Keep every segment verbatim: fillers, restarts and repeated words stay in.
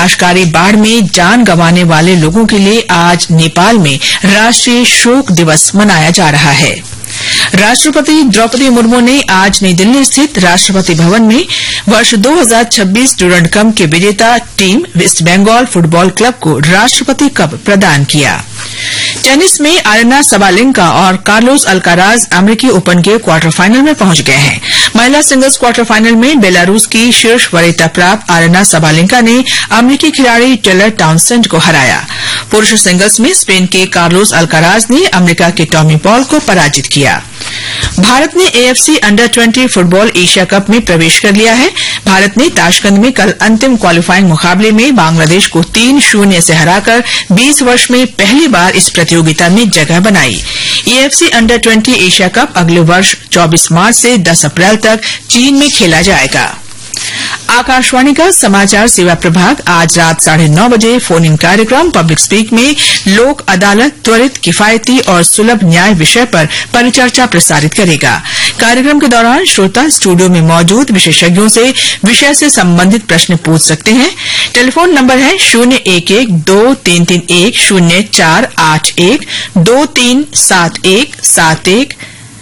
विनाशकारी बाढ़ में जान गंवाने वाले लोगों के लिए आज नेपाल में राष्ट्रीय शोक दिवस मनाया जा रहा है। राष्ट्रपति द्रौपदी मुर्मू ने आज नई दिल्ली स्थित राष्ट्रपति भवन में वर्ष दो हज़ार छब्बीस डूरंड कप के विजेता team waste Bengal football club को राष्ट्रपति कप प्रदान किया। टेनिस में आरेना सबालेंका और कार्लोस अल्काराज अमेरिकी ओपन के क्वार्टर फाइनल में पहुंच गए हैं। महिला सिंगल्स क्वार्टर फाइनल में बेलारूस की शीर्ष वरीयता प्राप्त आरेना सबालेंका ने अमेरिकी खिलाड़ी टेलर टाउनसेंड को हराया। पुरुष सिंगल्स में स्पेन के कार्लोस अल्काराज ने अमेरिका के टॉमी पॉल को पराजित किया। भारत ने AFC under twenty football Asia cup में प्रवेश कर लिया है। भारत ने ताशकंद में कल अंतिम क्वालीफाइंग मुकाबले में बांग्लादेश को तीन शून्य से हराकर बीस वर्ष में पहली बार इस प्रतियोगिता में जगह बनाई। AFC under twenty Asia cup अगले वर्ष चौबीस मार्च से दस अप्रैल तक चीन में खेला जाएगा। आकाशवाणी का समाचार सेवा प्रभाग आज रात साढ़े नौ बजे फोन इन कार्यक्रम पब्लिक स्पीक में लोक अदालत, त्वरित, किफायती और सुलभ न्याय विषय पर परिचर्चा प्रसारित करेगा। कार्यक्रम के दौरान श्रोता स्टूडियो में मौजूद विशेषज्ञों से विषय से संबंधित प्रश्न पूछ सकते हैं। टेलीफोन नंबर है शून्य एक एक दो तीन तीन एक शून्य चार आठ एक, दो तीन सात एक सात एक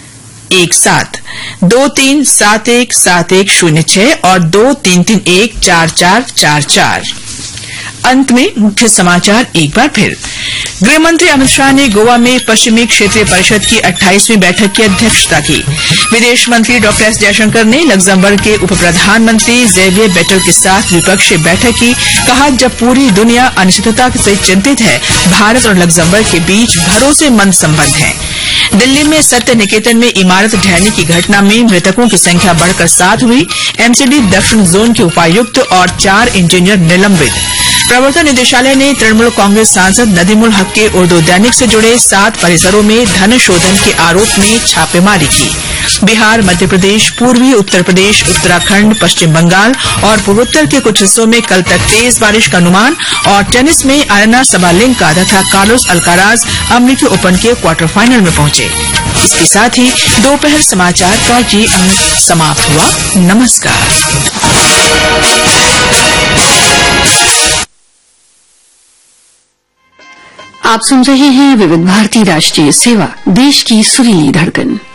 एक सात, दो तीन सात एक सात एक शून्य छह और दो तीन तीन एक चार चार चार चार। अंत में मुख्य समाचार एक बार फिर। गृहमंत्री अमित शाह ने गोवा में पश्चिमी क्षेत्रीय परिषद की अट्ठाईसवीं बैठक की अध्यक्षता की। विदेश मंत्री डॉ एस जयशंकर ने लग्जमबर्ग के उप प्रधानमंत्री जेवियर बेटल के साथ द्विपक्षीय बैठक की। कहा, जब पूरी दुनिया अनिश्चितता से चिंतित है, भारत और लग्जमबर्ग के बीच भरोसेमंद संबंध हैं। दिल्ली में सत्य निकेतन में इमारत ढहने की घटना में मृतकों की संख्या बढ़कर सात हुई। एमसीडी दक्षिण जोन के उपायुक्त और चार इंजीनियर निलंबित। प्रवर्तन निदेशालय ने तृणमूल कांग्रेस सांसद नदीमुल हक के उर्दू दैनिक से जुड़े सात परिसरों में धन शोधन के आरोप में छापेमारी की। बिहार, मध्य प्रदेश, पूर्वी उत्तर प्रदेश, उत्तराखंड, पश्चिम बंगाल और पूर्वोत्तर के कुछ हिस्सों में कल तक तेज बारिश का अनुमान। और टेनिस में आरेना सबालेंका तथा कार्लोस अल्काराज अमेरिकी ओपन के क्वार्टर फाइनल में पहुंचे। इसके साथ ही दोपहर समाचार का ये अंक समाप्त हुआ। नमस्कार। आप सुन रहे हैं विविध भारती राष्ट्रीय सेवा, देश की सुरीली धड़कन।